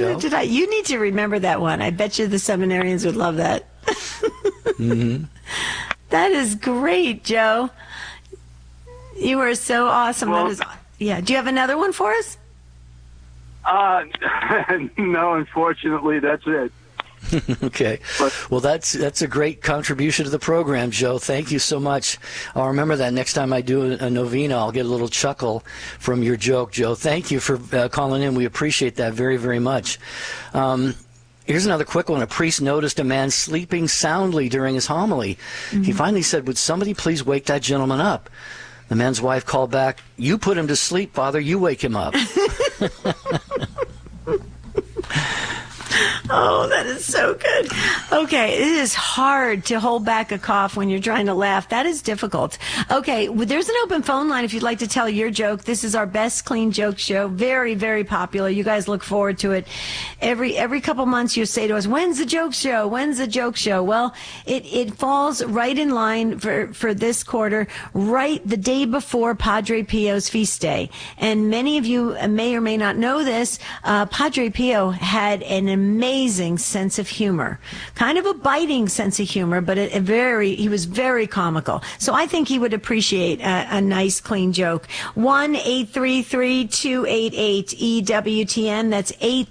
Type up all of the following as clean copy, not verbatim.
Joe. You need to remember that one. I bet you the seminarians would love that. Mm-hmm. That is great, Joe. You are so awesome. Well, yeah. Do you have another one for us? No, unfortunately, that's it. Okay. Well, that's a great contribution to the program, Joe. Thank you so much. I'll remember that next time I do a novena. I'll get a little chuckle from your joke, Joe. Thank you for calling in. We appreciate that very, very much. Here's another quick one. A priest noticed a man sleeping soundly during his homily. Mm-hmm. He finally said, "Would somebody please wake that gentleman up?" The man's wife called back, "You put him to sleep, Father. You wake him up." Oh, that is so good. Okay, it is hard to hold back a cough when you're trying to laugh. That is difficult. Okay, there's an open phone line if you'd like to tell your joke. This is our Best Clean Joke Show. Very, very popular. You guys look forward to it. Every couple months you say to us, "When's the joke show? When's the joke show?" Well, it falls right in line for this quarter, right the day before Padre Pio's feast day. And many of you may or may not know this. Padre Pio had an amazing sense of humor, kind of a biting sense of humor, but he was very comical. So I think he would appreciate a nice, clean joke. 1-833-288-EWTN. That's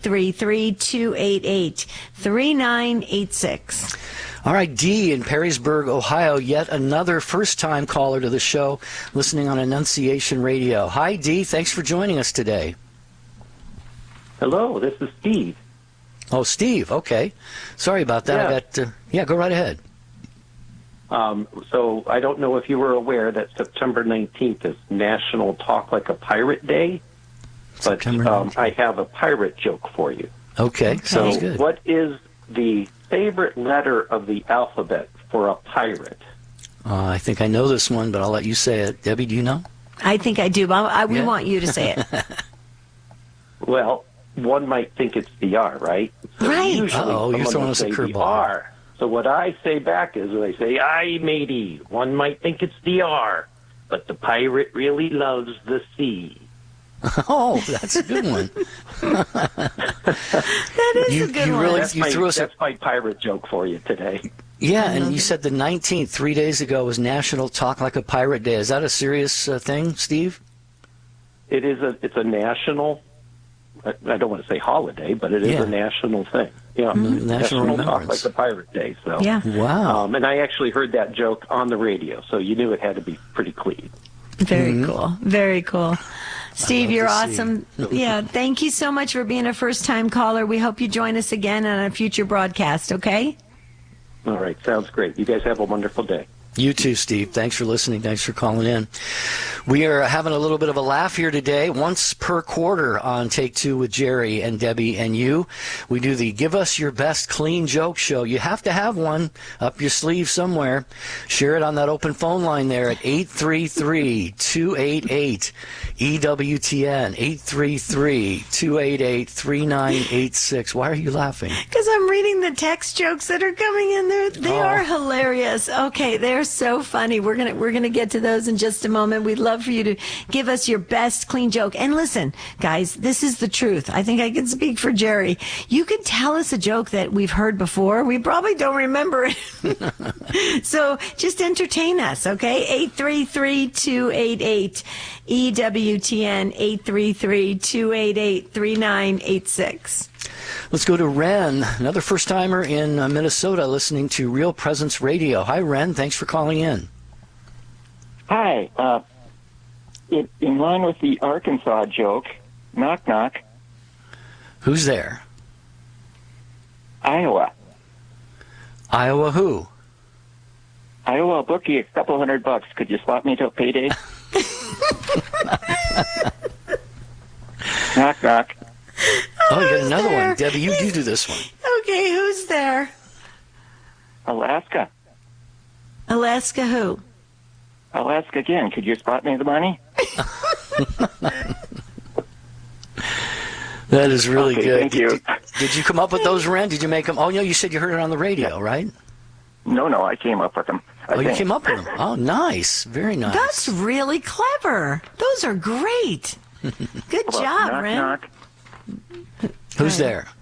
833-288-3986. All right, Dee in Perrysburg, Ohio, yet another first-time caller to the show, listening on Annunciation Radio. Hi, Dee. Thanks for joining us today. Hello, this is Steve. Oh, Steve. Okay. Sorry about that. Yeah, go right ahead. So I don't know if you were aware that September 19th is National Talk Like a Pirate Day, but I have a pirate joke for you. Okay, sounds good. What is the favorite letter of the alphabet for a pirate? I think I know this one, but I'll let you say it. Debbie, do you know? I think I do, but we want you to say it. Well, one might think it's the R, right? So right. Usually you're throwing us a curveball. R. So what I say back is, I say, "Aye, matey, one might think it's the R, but the pirate really loves the C." Oh, that's a good one. That is a good one. Really, that's my pirate joke for you today. Yeah, and you said the 19th, 3 days ago, was National Talk Like a Pirate Day. Is that a serious thing, Steve? It is. It's a national. I don't want to say holiday, but it is a national thing. Yeah, National Talk Like a Pirate Day. So yeah, wow. And I actually heard that joke on the radio, so you knew it had to be pretty clean. Very cool. Very cool. Steve, you're awesome. Yeah, thank you so much for being a first-time caller. We hope you join us again on a future broadcast. Okay. All right, sounds great. You guys have a wonderful day. You too, Steve. Thanks for listening. Thanks for calling in. We are having a little bit of a laugh here today, once per quarter on Take Two with Jerry and Debbie and you. We do the Give Us Your Best Clean Joke Show. You have to have one up your sleeve somewhere. Share it on that open phone line there at 833-288-EWTN, 833-288-3986. Why are you laughing? Because I'm reading the text jokes that are coming in there. They are hilarious. Okay, they're so funny. We're gonna get to those in just a moment. We'd love for you to give us your best clean joke. And listen, guys, this is the truth. I think I can speak for Jerry. You can tell us a joke that we've heard before. We probably don't remember it. So just entertain us, okay? 833-288-EWTN, 833-288-3986. Let's go to Ren, another first-timer in Minnesota listening to Real Presence Radio. Hi, Ren. Thanks for calling in. Hi. In line with the Arkansas joke, knock, knock. Who's there? Iowa. Iowa who? Iowa bookie, a couple $100. Could you swap me till payday? Knock, knock. Oh, you got another one. Debbie, you do this one. Okay, who's there? Alaska. Alaska who? Alaska again. Could you spot me the money? That is really good. Thank you. Did you come up with those, Ren? Did you make them? Oh, no, you said you heard it on the radio, right? No, I came up with them. You came up with them. Oh, nice. Very nice. That's really clever. Those are great. Good job, knock, Ren. knock. Who's there?